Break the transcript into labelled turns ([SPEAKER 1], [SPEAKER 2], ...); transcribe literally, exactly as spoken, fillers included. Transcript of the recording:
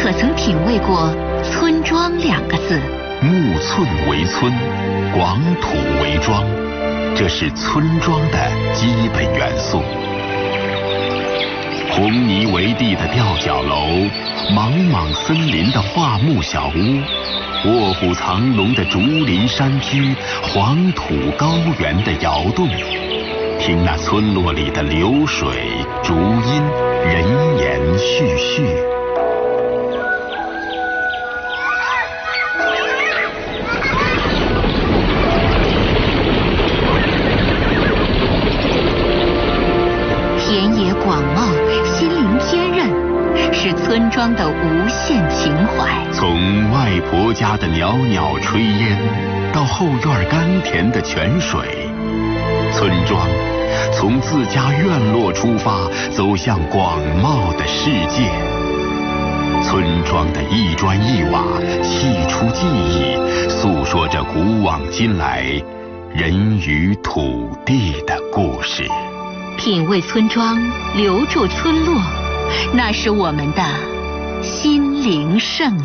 [SPEAKER 1] 可曾品味过村庄两个字？
[SPEAKER 2] 木寸为村，广土为庄，这是村庄的基本元素。红泥为地的吊脚楼，莽莽森林的桦木小屋，卧虎藏龙的竹林山居，黄土高原的窑洞，听那村落里的流水、竹音、人言絮絮。
[SPEAKER 1] 田野广袤，心灵坚韧，是村庄的无限情怀。
[SPEAKER 2] 从外婆家的袅袅炊烟，到后院甘甜的泉水，村庄从自家院落出发，走向广袤的世界。村庄的一砖一瓦，砌出记忆，诉说着古往今来人与土地的故事。
[SPEAKER 1] 品味村庄，留住村落，那是我们的心灵圣